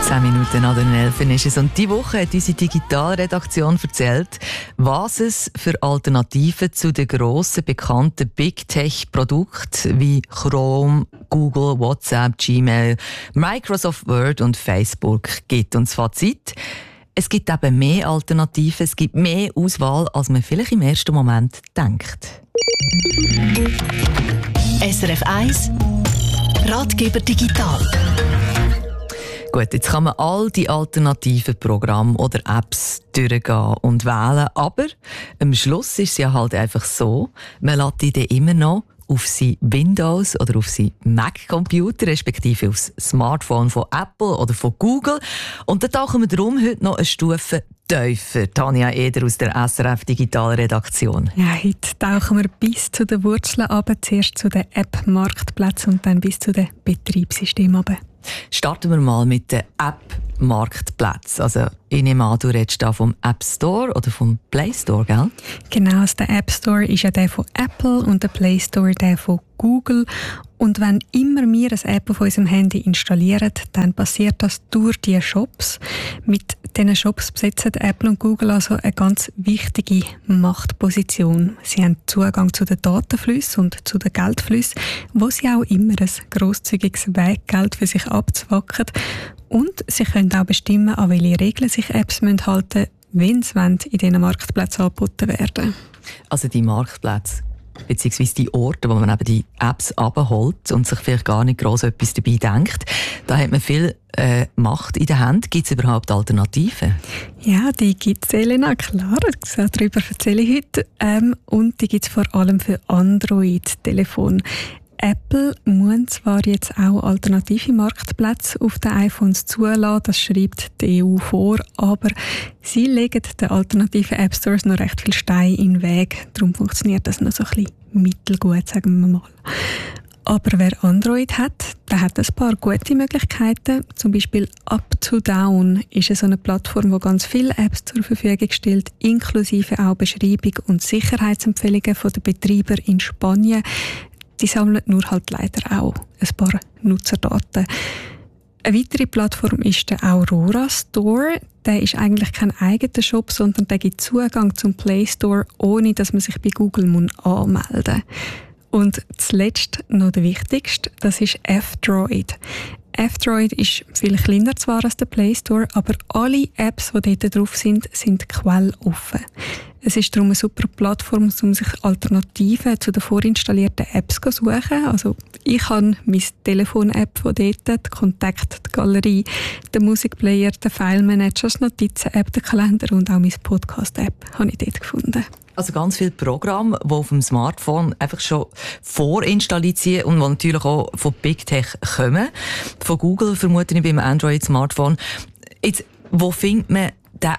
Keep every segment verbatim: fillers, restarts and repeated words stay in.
Zehn Minuten nach den Elfen ist es. Und diese Woche hat unsere Digitalredaktion erzählt, was es für Alternativen zu den grossen, bekannten Big-Tech-Produkten wie Chrome, Google, WhatsApp, Gmail, Microsoft Word und Facebook gibt. Und das Fazit: Es gibt eben mehr Alternativen, es gibt mehr Auswahl, als man vielleicht im ersten Moment denkt. S R F eins Ratgeber Digital. Gut, jetzt kann man all die alternativen Programme oder Apps durchgehen und wählen, aber am Schluss ist es ja halt einfach so, man lädt die dann immer noch auf sein Windows oder auf sein Mac-Computer, respektive aufs Smartphone von Apple oder von Google. Und da tauchen wir darum heute noch eine Stufe tiefer. Tanja Eder aus der S R F Digitalredaktion. Ja, heute tauchen wir bis zu den Wurzeln runter, zuerst zu den App-Marktplätzen und dann bis zu den Betriebssystemen runter. Starten wir mal mit den App-Marktplätzen. Also, ich nehme an, du redest da vom App Store oder vom Play Store, gell? Genau, also der App Store ist ja der von Apple und der Play Store der von Google. Und wenn immer wir eine App auf unserem Handy installieren, dann passiert das durch diese Shops. Mit diesen Shops besetzen Apple und Google also eine ganz wichtige Machtposition. Sie haben Zugang zu den Datenflüssen und zu den Geldflüssen, wo sie auch immer ein grosszügiges Weggeld für sich abzwacken. Und sie können auch bestimmen, an welche Regeln sich Apps halten müssen, wenn sie in diesen Marktplätzen angeboten werden. Also die Marktplätze, beziehungsweise die Orte, wo man eben die Apps abholt und sich vielleicht gar nicht gross etwas dabei denkt, da hat man viel äh, Macht in der Hand. Gibt es überhaupt Alternativen? Ja, die gibt es, Elena, klar. Darüber erzähle ich heute. Ähm, und die gibt es vor allem für Android-Telefone. Apple muss zwar jetzt auch alternative Marktplätze auf den iPhones zulassen, das schreibt die E U vor, aber sie legen den alternativen App Stores noch recht viel Steine in den Weg. Darum funktioniert das noch so ein bisschen mittelgut, sagen wir mal. Aber wer Android hat, der hat ein paar gute Möglichkeiten. Zum Beispiel Up-to-Down ist so eine Plattform, die ganz viele Apps zur Verfügung stellt, inklusive auch Beschreibung und Sicherheitsempfehlungen von den Betreibern in Spanien. Die sammeln nur halt leider auch ein paar Nutzerdaten. Eine weitere Plattform ist der Aurora Store. Der ist eigentlich kein eigener Shop, sondern der gibt Zugang zum Play Store, ohne dass man sich bei Google anmelden muss. Und zuletzt noch der wichtigste, das ist F-Droid. F-Droid ist viel kleiner zwar als der Play Store, aber alle Apps, die dort drauf sind, sind quelloffen. Es ist darum eine super Plattform, um sich Alternativen zu den vorinstallierten Apps zu suchen. Also ich habe meine Telefon-App von dort, die Kontakt, die Galerie, den Musikplayer, den File-Manager, das Notizen-App, den Kalender und auch meine Podcast-App habe ich dort gefunden. Also ganz viele Programme, die auf dem Smartphone einfach schon vorinstalliert sind und die natürlich auch von Big Tech kommen. Von Google vermute ich beim Android-Smartphone. Jetzt, wo findet man den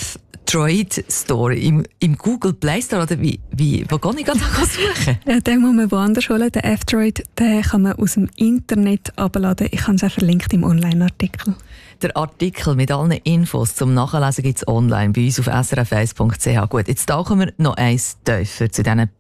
F-Droid Store? Im, Im Google Play Store? Oder wie, wie, wo kann ich gerade suchen? Ja, den muss man woanders holen. Den F-Droid, den kann man aus dem Internet abladen. Ich habe es auch verlinkt im Online-Artikel. Der Artikel mit allen Infos zum Nachlesen gibt es online bei uns auf s r f eins punkt c h. Gut, jetzt tauchen wir noch eins tiefer zu diesen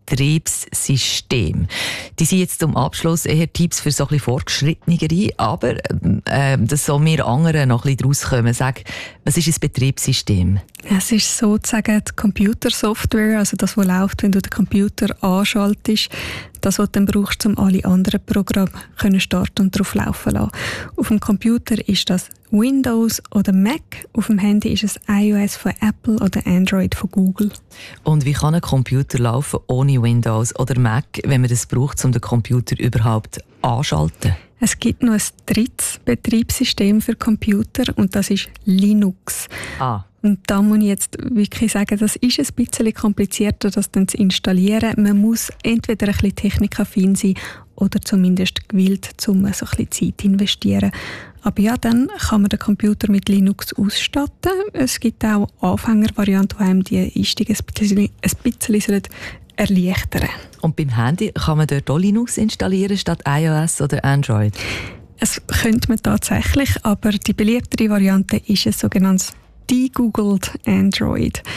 Betriebssystemen. Die sind jetzt zum Abschluss eher Tipps für so ein bisschen Fortgeschrittenere, aber äh, dass so wir anderen noch ein bisschen rauskommen. Sag, was ist ein Betriebssystem? Es ist sozusagen die Computersoftware, also das, was läuft, wenn du den Computer anschaltest. Das, was du dann brauchst, um alle anderen Programme können starten und drauf laufen lassen. Auf dem Computer ist das Windows oder Mac. Auf dem Handy ist es iOS von Apple oder Android von Google. Und wie kann ein Computer laufen ohne Windows oder Mac, wenn man das braucht, um den Computer überhaupt anzuschalten? Es gibt noch ein drittes Betriebssystem für Computer und das ist Linux. Ah. Und da muss ich jetzt wirklich sagen, das ist ein bisschen komplizierter, das dann zu installieren. Man muss entweder ein bisschen technikaffin sein oder zumindest gewillt, um so ein bisschen Zeit investieren. Aber ja, dann kann man den Computer mit Linux ausstatten. Es gibt auch Anfängervarianten, die einem die Einstieg ein bisschen, ein bisschen erleichtern sollen. Und beim Handy kann man dort auch Linux installieren statt iOS oder Android? Es könnte man tatsächlich, aber die beliebtere Variante ist ein sogenanntes degoogled Android.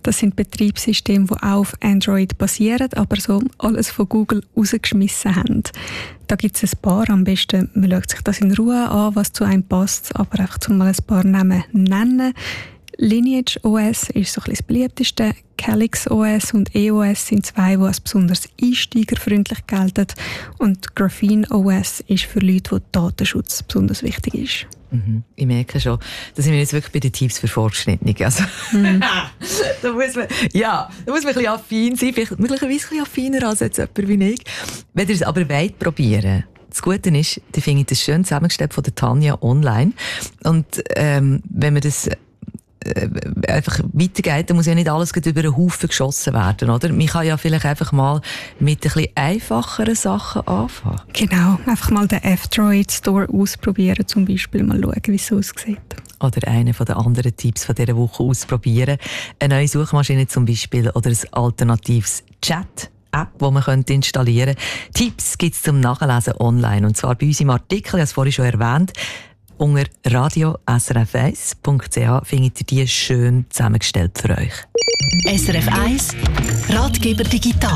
Das sind Betriebssysteme, die auch auf Android basieren, aber so alles von Google rausgeschmissen haben. Da gibt es ein paar. Am besten, man schaut sich das in Ruhe an, was zu einem passt, aber einfach zum mal ein paar Namen nennen. Lineage O S ist so ein bisschen das beliebteste. Calyx O S und E O S sind zwei, die als besonders einsteigerfreundlich gelten. Und Graphene O S ist für Leute, wo Datenschutz besonders wichtig ist. Mhm. Ich merke schon, da sind wir jetzt wirklich bei den Tipps für Fortgeschrittene. Also, mhm. da muss man, ja, da muss man ein bisschen affin sein, vielleicht möglicherweise ein bisschen affiner als jetzt jemand wie ich. Wenn ihr es aber weit probieren, das Gute ist, die finde ich das schön zusammengestellt von der Tanja online. Und ähm, wenn man das einfach weitergeht, dann muss ja nicht alles über einen Haufen geschossen werden, oder? Man kann ja vielleicht einfach mal mit ein bisschen einfacheren Sachen anfangen. Genau, einfach mal den F-Droid Store ausprobieren, zum Beispiel mal schauen, wie es aussieht. Oder einen von den anderen Tipps von dieser Woche ausprobieren. Eine neue Suchmaschine zum Beispiel oder ein alternatives Chat-App, die man installieren könnte. Tipps gibt es zum Nachlesen online, und zwar bei uns im Artikel, ich habe es vorhin schon erwähnt, unter radio s r f eins punkt c h findet ihr die schön zusammengestellt für euch. S R F eins Ratgeber Digital.